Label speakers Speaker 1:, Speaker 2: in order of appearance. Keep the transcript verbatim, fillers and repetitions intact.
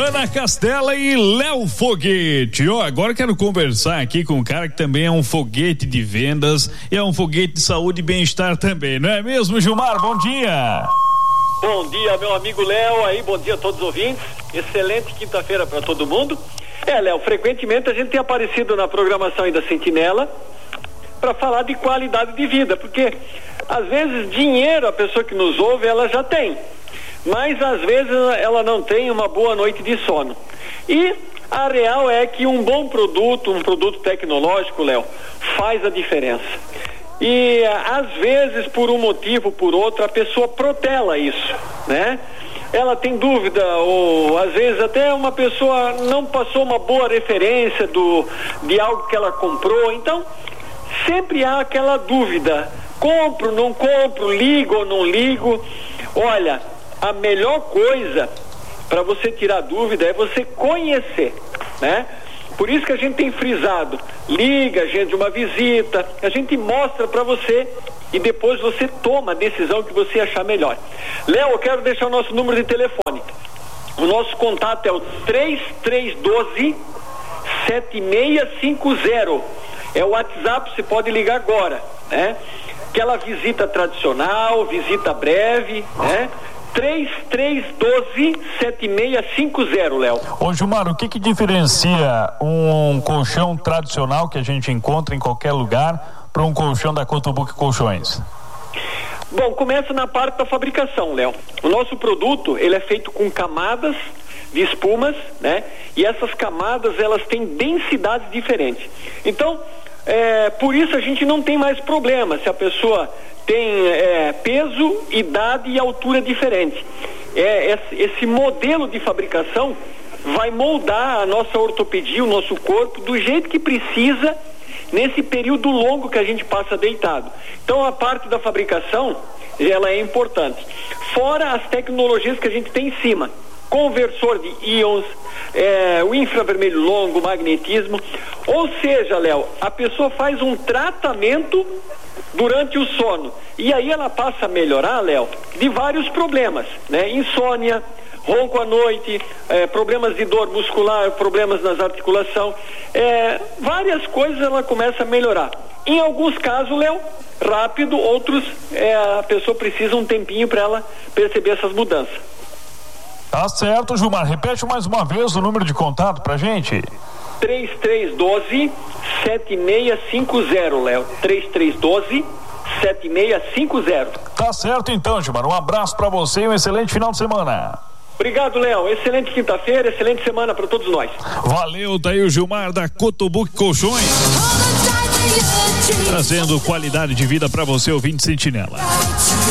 Speaker 1: Ana Castela e Léo Foguete. Ó, oh, agora quero conversar aqui com um cara que também é um foguete de vendas e é um foguete de saúde e bem-estar também, não é mesmo, Gilmar? Bom dia.
Speaker 2: Bom dia, meu amigo Léo, aí, bom dia a todos os ouvintes. Excelente quinta-feira para todo mundo. É, Léo, frequentemente a gente tem aparecido na programação aí da Sentinela para falar de qualidade de vida, porque às vezes dinheiro a pessoa que nos ouve ela já tem, mas às vezes ela não tem uma boa noite de sono. E a real é que um bom produto, um produto tecnológico, Léo, faz a diferença. E às vezes, por um motivo ou por outro, a pessoa protela isso, né? Ela tem dúvida, ou às vezes até uma pessoa não passou uma boa referência do, de algo que ela comprou. Então, sempre há aquela dúvida: compro, não compro, ligo ou não ligo. Olha, a melhor coisa para você tirar dúvida é você conhecer, né? Por isso que a gente tem frisado: liga, agende uma visita, a gente mostra para você e depois você toma a decisão que você achar melhor. Léo, eu quero deixar o nosso número de telefone. O nosso contato é o três três um dois, sete seis cinco zero. É o WhatsApp, você pode ligar agora, né? Aquela visita tradicional, visita breve, né? três três um dois, sete seis cinco zero, Léo.
Speaker 1: Ô Gilmar, o que que diferencia um colchão tradicional que a gente encontra em qualquer lugar para um colchão da Cotobuque Colchões?
Speaker 2: Bom, começa na parte da fabricação, Léo. O nosso produto, ele é feito com camadas de espumas, né? E essas camadas, elas têm densidades diferentes. Então, é, por isso a gente não tem mais problema se a pessoa tem é, peso, idade e altura diferente. É, esse, esse modelo de fabricação vai moldar a nossa ortopedia, o nosso corpo, do jeito que precisa nesse período longo que a gente passa deitado. Então, a parte da fabricação, ela é importante. Fora as tecnologias que a gente tem em cima: conversor de íons, é, o infravermelho longo, o magnetismo. Ou seja, Léo, a pessoa faz um tratamento durante o sono e aí ela passa a melhorar, Léo, de vários problemas, né? Insônia, ronco à noite, é, problemas de dor muscular, problemas nas articulações, é, várias coisas ela começa a melhorar. Em alguns casos, Léo, rápido, outros é, a pessoa precisa um tempinho para ela perceber essas mudanças.
Speaker 1: Tá certo, Gilmar. Repete mais uma vez o número de contato pra gente.
Speaker 2: três três um dois, sete seis cinco zero, Léo. três três um dois, sete seis cinco zero.
Speaker 1: Tá certo então, Gilmar. Um abraço pra você e um excelente final de semana.
Speaker 2: Obrigado, Léo. Excelente quinta-feira, excelente semana para todos nós.
Speaker 1: Valeu, tá aí o Gilmar da Cotobuque Colchões, trazendo qualidade de vida para você, ouvinte Sentinela.